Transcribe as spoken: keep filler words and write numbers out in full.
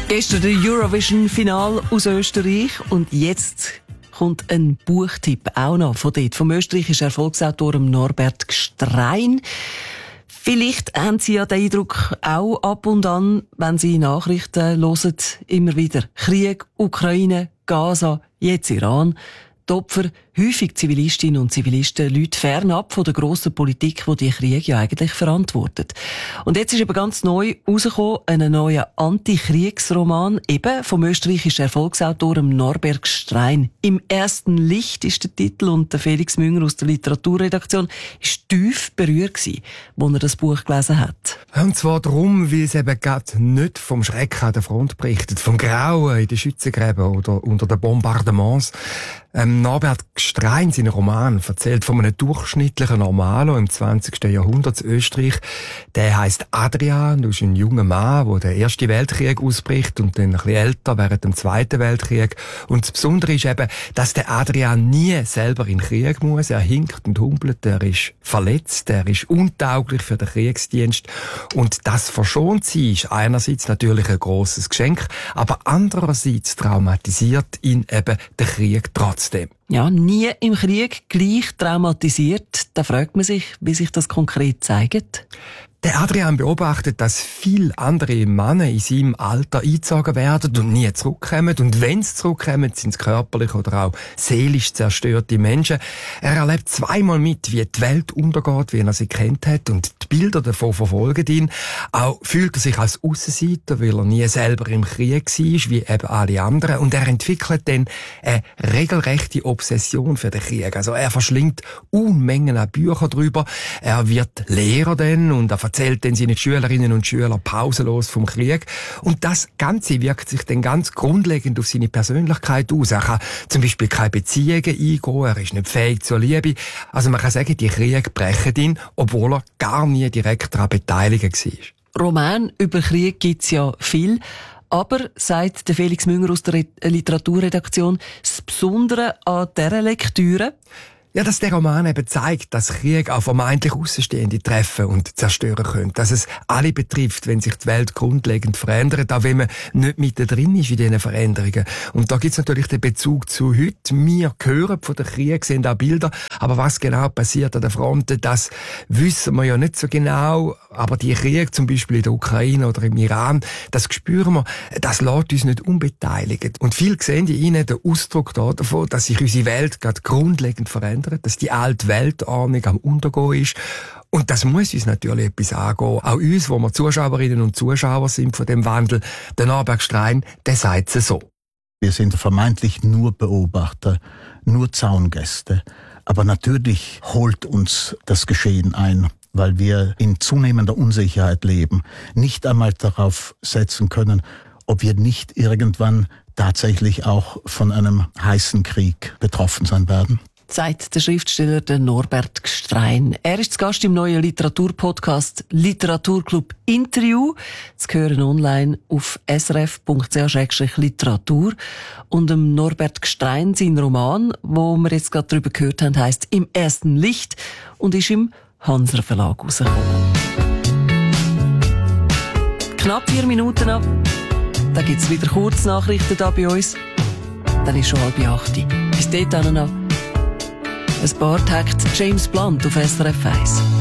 Gestern der Eurovision-Final aus Österreich und jetzt kommt ein Buchtipp auch noch von dort, vom österreichischen Erfolgsautor Norbert Gstrein. Vielleicht haben Sie ja den Eindruck auch ab und an, wenn Sie Nachrichten hören, immer wieder Krieg, Ukraine, Gaza, jetzt Iran. Die Opfer, häufig Zivilistinnen und Zivilisten, Leute fernab von der grossen Politik, die die Kriege ja eigentlich verantwortet. Und jetzt ist eben ganz neu rausgekommen, ein neuer Antikriegsroman, eben vom österreichischen Erfolgsautor Norbert Gstrein. «Im ersten Licht» ist der Titel und der Felix Münger aus der Literaturredaktion ist tief berührt gewesen, als er das Buch gelesen hat. Und zwar darum, weil es eben gerade nicht vom Schrecken an der Front berichtet, vom Grauen in den Schützengräben oder unter den Bombardements. Ähm, Norbert Gstrein, sein Roman, erzählt von einem durchschnittlichen Normalo im zwanzigsten Jahrhundert in Österreich. Der heisst Adrian, das ist ein junger Mann, der den Ersten Weltkrieg ausbricht und dann ein bisschen älter während dem Zweiten Weltkrieg. Und das Besondere ist eben, dass der Adrian nie selber in den Krieg muss. Er hinkt und humpelt, er ist verletzt, er ist untauglich für den Kriegsdienst. Und das verschont sie ist einerseits natürlich ein grosses Geschenk, aber andererseits traumatisiert ihn eben der Krieg trotzdem. Ja, nie im Krieg gleich traumatisiert. Da fragt man sich, wie sich das konkret zeigt. Der Adrian beobachtet, dass viele andere Männer in seinem Alter eingezogen werden und nie zurückkommen. Und wenn sie zurückkommen, sind es körperlich oder auch seelisch zerstörte Menschen. Er erlebt zweimal mit, wie die Welt untergeht, wie er sie kennt hat. Und die Bilder davon verfolgen ihn. Auch fühlt er sich als Aussenseiter, weil er nie selber im Krieg war, wie eben alle anderen. Und er entwickelt dann eine regelrechte Obsession für den Krieg. Also er verschlingt Unmengen an Büchern drüber. Er wird Lehrer dann und er erzählt dann seine Schülerinnen und Schüler pausenlos vom Krieg. Und das Ganze wirkt sich dann ganz grundlegend auf seine Persönlichkeit aus. Er kann zum Beispiel keine Beziehungen eingehen, er ist nicht fähig zur Liebe. Also man kann sagen, die Kriege brechen ihn, obwohl er gar nie direkt daran beteiligt war. Roman über Krieg gibt's ja viel. Aber, sagt der Felix Münger aus der Literaturredaktion, das Besondere an dieser Lektüre: Ja, dass der Roman eben zeigt, dass Krieg auch vermeintlich Außenstehende treffen und zerstören können. Dass es alle betrifft, wenn sich die Welt grundlegend verändert, auch wenn man nicht mittendrin ist in diesen Veränderungen. Und da gibt's natürlich den Bezug zu heute. Wir hören von den Kriegen, sehen auch Bilder. Aber was genau passiert an der Front, das wissen wir ja nicht so genau. Aber die Kriege, zum Beispiel in der Ukraine oder im Iran, das spüren wir, das lässt uns nicht unbeteiligt. Und viele sehen in ihnen den Ausdruck davon, dass sich unsere Welt gerade grundlegend verändert, dass die alte Weltordnung am Untergehen ist. Und das muss uns natürlich etwas angehen. Auch uns, wo wir Zuschauerinnen und Zuschauer sind von dem Wandel. Der Norbert Gstrein, der sagt es so. Wir sind vermeintlich nur Beobachter, nur Zaungäste. Aber natürlich holt uns das Geschehen ein, weil wir in zunehmender Unsicherheit leben, nicht einmal darauf setzen können, ob wir nicht irgendwann tatsächlich auch von einem heißen Krieg betroffen sein werden. Sagt der Schriftsteller der Norbert Gstrein. Er ist zu Gast im neuen Literaturpodcast Literaturclub Interview. Zu hören online auf s r f punkt c h slash literatur. Und dem Norbert Gstrein, sein Roman, wo wir jetzt gerade darüber gehört haben, heisst «Im ersten Licht» und ist im Hanser Verlag rausgekommen. Knapp vier Minuten ab. Da gibt's wieder Kurznachrichten da bei uns. Dann ist schon halb acht. Bis dahin noch ein paar Takte James Blunt auf S R F eins.